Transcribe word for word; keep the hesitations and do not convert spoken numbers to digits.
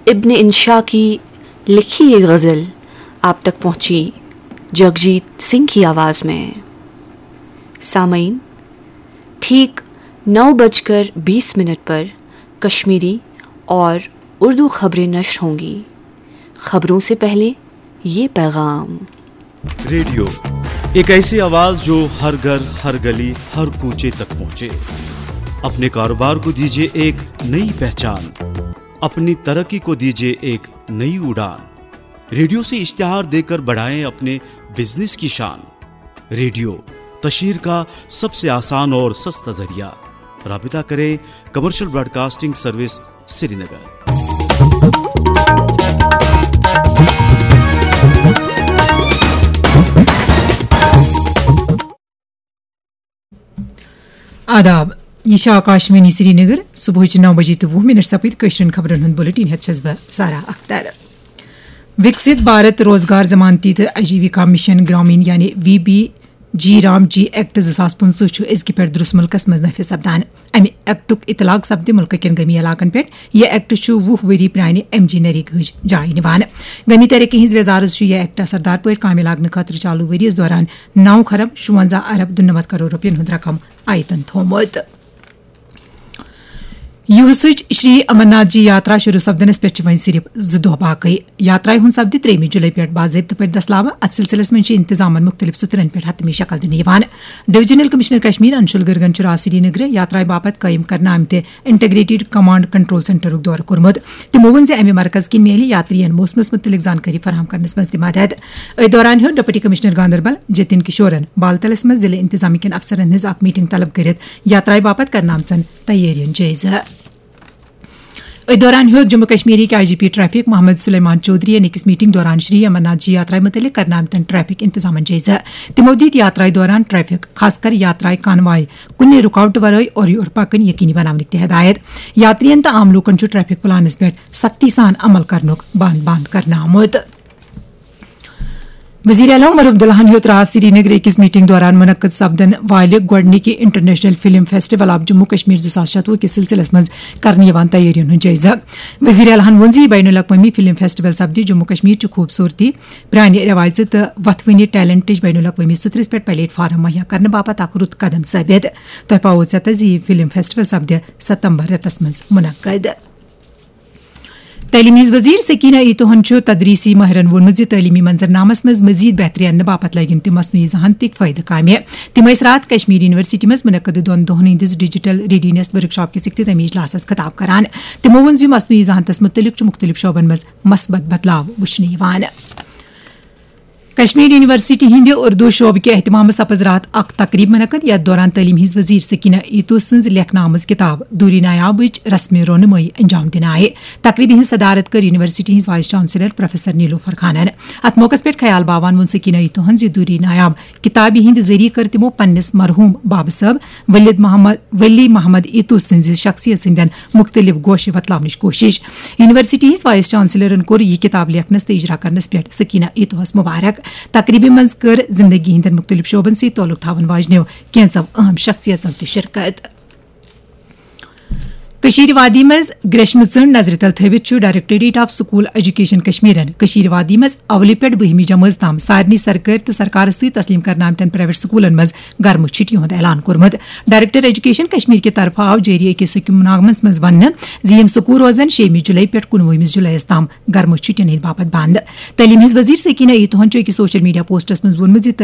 ابن انشا کی لکھی یہ غزل آپ تک پہنچی جگجیت سنگھ کی آواز میں۔ سامعین، ٹھیک نو بج کر بیس منٹ پر کشمیری اور اردو خبریں نشر ہوں گی۔ خبروں سے پہلے یہ پیغام۔ ریڈیو ایک ایسی آواز جو ہر گھر، ہر گلی، ہر کوچے تک پہنچے۔ اپنے کاروبار کو دیجیے ایک نئی پہچان، اپنی ترقی کو دیجیے ایک نئی اڑان۔ ریڈیو سے اشتہار دے کر بڑھائیں اپنے بزنس کی شان۔ ریڈیو تشہیر کا سب سے آسان اور سستا ذریعہ۔ رابطہ کریں کمرشل براڈ کاسٹنگ سروس سری نگر۔ آداب، یہ آکاشوانی سری نگر۔ صبح نو بجے تو وہ منٹ سپد کشرین خبرن ہند بلٹن ہت چھس بہ سارا اختر۔ وکست بھارت روزگار ضمانتی تو آجیوکا مشن گرامین یعنی وی بی جی رام جی ایکٹ زٕ ساس پٕنٛژٕہ ازکہ پہ درست ملکس مز نافذ سپدان۔ امہ ایکٹک اطلاق سپدِ ملک کٮ۪ن گمی علاقن پہ۔ یہ ایکٹ وُہ ؤری پرانہ ایم جی نریگاہٕچ جاے نوان۔ گمی ترقی ہز وزارت یہ ایکٹ اثردار پٲٹھۍ کامہِ لاگنہٕ خٲطرٕ چالو ؤرِیس دوران نو خرب شُونزہ ارب دُنمتھ کروڑ رۄپین ہُنٛد رقم آیتن تھوٚومُت۔ یوہسٕچ شری امرناتھ جی یاترا شروع سپدنس پہ وۄنۍ صرف زٕ دۄہ باقی۔ یاترا ہُنٛد سپدِ ترٛیٚیِمہِ جُلائی پٮ۪ٹھ باضٲبطہٕ پٲٹھۍ دستلاوٕ۔ اتھ سلسلس منٛز چھِ انتظامن مختلف سترن پٮ۪ٹھ حتمی شکل دِنہٕ یِوان۔ ڈویژنل کمشنر کشمیر انشل گرگن چھُ راتھ سری نگرٕ یاترا باپتھ قٲیِم کرنہٕ آمتہِ انٹیگریٹڈ کمانڈ کنٹرول سینٹرُک دورٕ کوٚرمُت۔ تِمو ووٚن زِ امہِ مرکز کِنۍ میلہِ یاترین موسمس متعلق زانکٲری فراہم کرنس منٛز تہِ مدد۔ أتھۍ دوران ہیوٚت ڈپٹی کمشنر گاندربل جتن کشورن بالتلس منٛز ضلعہٕ انتظامیہ کٮ۪ن افسرن ہٕنٛز اکھ میٹنگ طلب کٔرِتھ یاترا باپتھ کرنہٕ آمژن تیٲرین جٲیزٕ۔ اتھ دوران ہیوٚت جموں کشمیرٕکۍ آئی جی پی ٹریفک محمد سلیمان چودھری أکِس میٹنگ دوران شری امرناتھ جی یاترا متعلق کرنہٕ آمتٮ۪ن ٹریفک انتظامن جٲیزٕ۔ تِمو دِتۍ یاترا دوران ٹریفک خاص کر یاترا کانواے کُنہِ رُکاوٹہٕ ورٲے اورٕ یور پکٕنۍ یقینی بناونٕکۍ تہِ ہدایت۔ یاترین تہٕ عام لوٗکن چھُ ٹریفک پلانس پٮ۪ٹھ سختی سان عمل کرنُک بان بان کرنہٕ آمُت۔ وزیر اعلیٰ عمر عبداللہ ہن ہیوٚت راتھ سری نگر أکِس میٹنگ دوران منعقد سپدن والہِ گۄڈنِکہِ international film festival of Jammu Kashmir زٕ ساس شتوُہ کِس سلسلس منٛز کرنہٕ یِوان تیٲرین ہُنٛد جٲیزٕ۔ وزیر اعلیٰ ہن ووٚن زِ یہِ بین الاقوٲمی فلم فیسٹیول سپدِ جموں کشمیرچہِ خوٗبصوٗرتی، پرٛانہِ رٮ۪وایژٕ تہٕ وتھوٕنہِ ٹیلنٹٕچ بین الاقوٲمی سطرس پٮ۪ٹھ پلیٹ فارم مہیا کرنہٕ باپتھ اکھ رُت قدم ثٲبت۔ تۄہہِ پاوو ژےٚ زِ یہِ فلم فیسٹیول سپدِ ستمبر رٮ۪تس منٛز منعقد۔ تعلیمی وزیر سکینہ ایتوہن چھُ تدریسی ماہرن ووٚنمُت زِ تعلیمی منظرنامس منٛز مزید بہتری اننہٕ باپتھ لگن تِم مصنوعی ذہانتٕکۍ فٲیدٕ کامہِ۔ تِم ٲسۍ راتھ کشمیر یونیورسٹی منٛز منعقد دۄن دۄہن ہٕنٛدِس ڈیجیٹل ریڈینس ورک شاپ کِس اختتامی اجلاسس خطاب کران۔ تِمو ووٚن زِ مصنوعی ذہانتس مُتعلق چھُ مختلف شعبن منٛز مثبت بدلاو وٕچھنہٕ یِوان۔ کشمیر یونیورسٹی ہندِ اردو شعبہٕ کہِ اہتمام سپز راتھ اکھ تقریب منعقد یتھ دوران تعلیم ہٕنٛز وزیر سکینہ ایتو سٕنٛز لیکھنہٕ آمٕژ کتاب دوٗری نایابٕچ رسمِ رونمٲیی انجام دِنہٕ آیہِ۔ تقریبہِ ہٕنٛز صدارت کٔر یونیورسٹی ہٕنٛز وائس چانسلر پروفیسر نیلوفر خانن۔ اتھ موقعس پٮ۪ٹھ خیال باوان ووٚن سکینہ ایتوہن زِ دوٗری نایاب کتابہِ ہٕنٛدِ ذٔریعہٕ کٔر تِمو پننِس مرحوٗم بابہٕ صٲب ولید محمد ولی محمد ایتو سٕنٛزِ شخصیت سٕنٛدٮ۪ن مختلف گوشہِ وتلاونٕچ کوٗشش۔ یونیورسٹی ہٕنٛز وائس چانسلرن کوٚر یہِ کتاب لیکھنس تہٕ اجرا کرنس پٮ۪ٹھ سکینہ ایتوہس مبارک۔ تقریبہِ منٛز کٔر زندگی ہٕنٛدٮ۪ن مختلف شعبن سۭتۍ تعلق تھاون واجنیو کینژو اہم شخصیژو تہِ شرکت۔ کشیر وادی منٛز گریشمہٕ ژٕنٛڈ نظرِ تل تھٲوِتھ چھُ ڈائریکٹوریٹ آف سکول ایجوکیشن کشمیرن کشیر وادی منٛز اولہِ پٮ۪ٹھ بٔہمہِ جمٲژ تام سارنٕے سرکٲرۍ تہٕ سرکارس سۭتۍ تسلیم کرنہٕ آمتٮ۪ن پرائیویٹ سکولن منٛز گرمہٕ چھُٹی ہُنٛد اعلان کوٚرمُت۔ ڈائریکٹر ایجوکیشن کشمیر کہِ طرفہٕ آو جٲری أکِس حُکم نامس منٛز وننہٕ زِ یِم سکول روزن شیٚیِمہِ جُلائی پٮ۪ٹھ کُنوُہمِس جُلایَس تام گرمہٕ چھُٹین ہٕنٛدِ باپتھ بنٛد۔ تعلیٖم ہٕنٛز وزیر سکینہ ایتوہن چھُ أکِس سوشل میڈیا پوسٹس منٛز ووٚنمُت زِ